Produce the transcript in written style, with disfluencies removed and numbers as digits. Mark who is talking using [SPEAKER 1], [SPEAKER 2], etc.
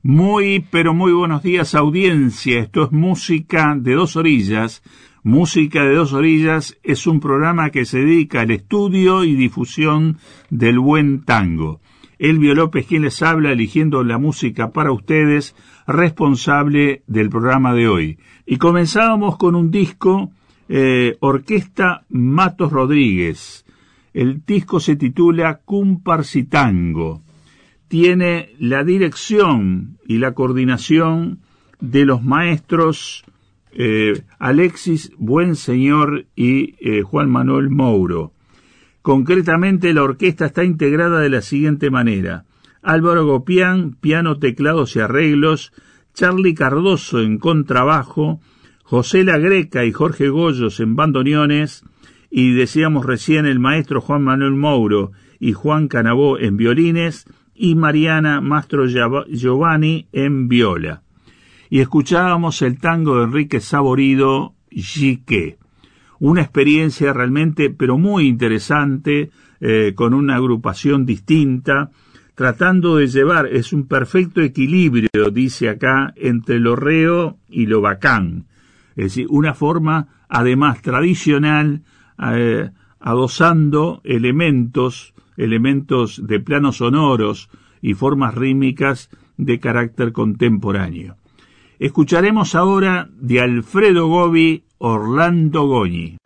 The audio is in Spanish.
[SPEAKER 1] Muy, pero muy buenos días, audiencia. Esto es Música de Dos Orillas. Música de Dos Orillas es un programa que se dedica al estudio y difusión del buen tango. Elvio López, quien les habla, eligiendo la música para ustedes, responsable del programa de hoy. Y comenzábamos con un disco, Orquesta Matos Rodríguez. El disco se titula Cumparcitango. Tiene la dirección y la coordinación de los maestros Alexis Buenseñor y Juan Manuel Mouro. Concretamente, la orquesta está integrada de la siguiente manera: Álvaro Gopián, piano, teclados y arreglos; Charly Cardoso en contrabajo; José La Greca y Jorge Goyos en bandoneones; y decíamos recién el maestro Juan Manuel Mouro y Juan Canabó en violines; y Mariana Mastro Giovanni en viola. Y escuchábamos el tango de Enrique Saborido, Yique. Una experiencia realmente, pero muy interesante, con una agrupación distinta, tratando de llevar, es un perfecto equilibrio, dice acá, entre lo reo y lo bacán. Es decir, una forma, además, tradicional, adosando elementos de planos sonoros y formas rítmicas de carácter contemporáneo. Escucharemos ahora de Alfredo Gobi, Orlando Goñi.